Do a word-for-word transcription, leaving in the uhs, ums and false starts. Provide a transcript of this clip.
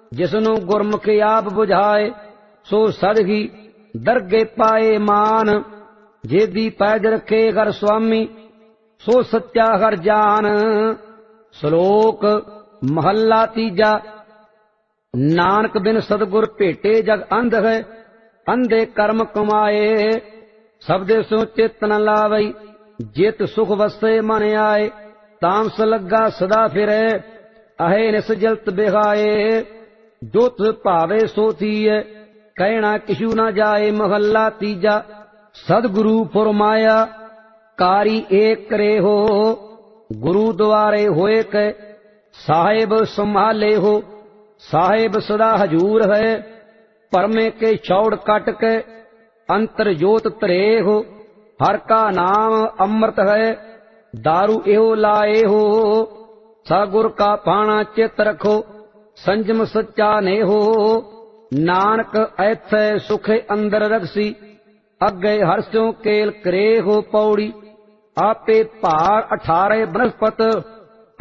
जिसनु गुरमुख आप बुझाए, सो सदही दरगे पाए मान। जेदी पैज रखे घर स्वामी, सो सच्चा हर जान। श्लोक महला तीजा। नानक बिन सतगुर भेटे जग अंध है, अंधे कर्म कमाए। सबदे सो चित न लावई, जित सुख वसे मन आए। तामस लगा सदा फिरे, अहे निस जलत बिहाए। जो तुझ भावे सो थीए, कहना किशु न जाए। महला तीजा। सदगुरु फुरमाया, कारी एक करे हो। गुरु द्वारे होए के, साहेब संभाले हो। साहेब सदा हजूर है, परमे के चौड़ कट के। अंतर जोत तरे हो, हर का नाम अमृत है। दारू एहो लाए हो, सगुर का पाना चित रखो। संजम सच्चा ने हो, नानक ऐथे सुखे अंदर रखसी। अगे हर्षों केल करे हो पौड़ी। आपे भार अठारे बनस्पत,